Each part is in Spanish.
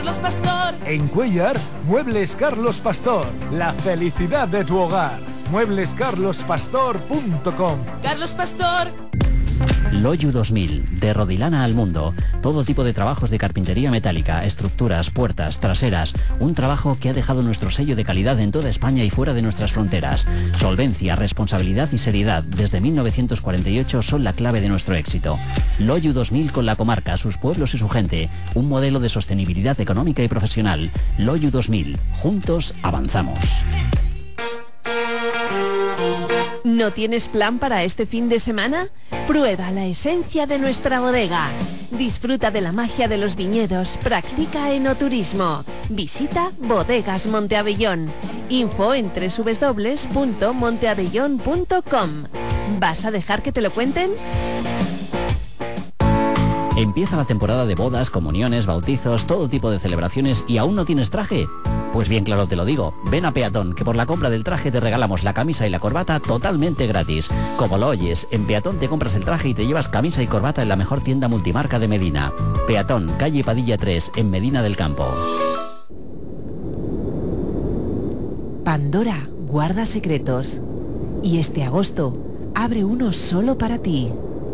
Carlos Pastor. En Cuéllar, Muebles Carlos Pastor. La felicidad de tu hogar. mueblescarlospastor.com. Carlos Pastor. Loyu 2000, de Rodilana al mundo. Todo tipo de trabajos de carpintería metálica, estructuras, puertas, traseras. Un trabajo que ha dejado nuestro sello de calidad en toda España y fuera de nuestras fronteras. Solvencia, responsabilidad y seriedad desde 1948 son la clave de nuestro éxito. Loyu 2000 con la comarca, sus pueblos y su gente. Un modelo de sostenibilidad económica y profesional. Loyu 2000. Juntos avanzamos. ¿No tienes plan para este fin de semana? Prueba la esencia de nuestra bodega. Disfruta de la magia de los viñedos. Practica enoturismo. Visita Bodegas Monteabellón. Info en www.monteabellón.com. ¿Vas a dejar que te lo cuenten? Empieza la temporada de bodas, comuniones, bautizos, todo tipo de celebraciones y ¿aún no tienes traje? Pues bien claro te lo digo, ven a Peatón, que por la compra del traje te regalamos la camisa y la corbata totalmente gratis. Como lo oyes, en Peatón te compras el traje y te llevas camisa y corbata en la mejor tienda multimarca de Medina. Peatón, calle Padilla 3, en Medina del Campo. Pandora guarda secretos. Y este agosto, abre uno solo para ti.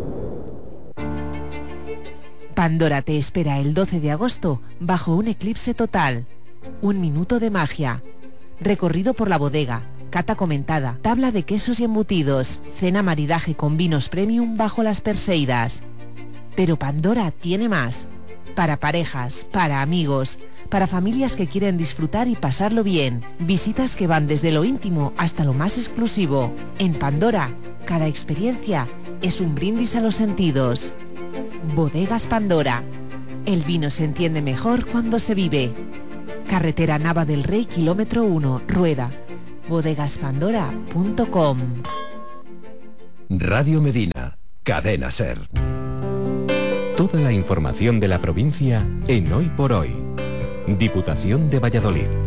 Pandora te espera el 12 de agosto bajo un eclipse total. Un minuto de magia. Recorrido por la bodega, cata comentada, tabla de quesos y embutidos, cena maridaje con vinos premium bajo las Perseidas. Pero Pandora tiene más. Para parejas, para amigos, para familias que quieren disfrutar y pasarlo bien. Visitas que van desde lo íntimo hasta lo más exclusivo. En Pandora, cada experiencia es un brindis a los sentidos. Bodegas Pandora. El vino se entiende mejor cuando se vive. Carretera Nava del Rey, kilómetro 1, Rueda. bodegaspandora.com. Radio Medina, Cadena SER. Toda la información de la provincia en Hoy por Hoy. Diputación de Valladolid.